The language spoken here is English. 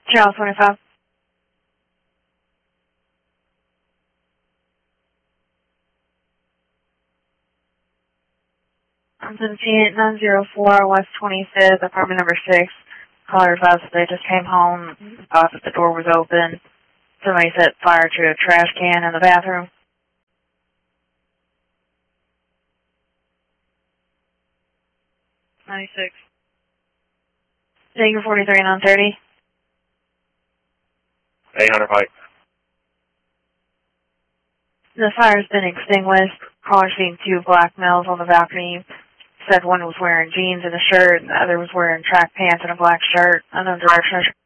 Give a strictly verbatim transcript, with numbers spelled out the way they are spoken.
Channel twenty-five. I'm seventeen eight nine zero four West twenty-fifth, apartment number six. Caller advised that they just came home, thought that the door was open. Somebody set fire to a trash can in the bathroom. ninety-six. Taker forty-three nine thirty. eight hundred Pike. The fire's been extinguished. Caller seen two black males on the balcony. Said one was wearing jeans and a shirt, and the other was wearing track pants and a black shirt. Unknown direction.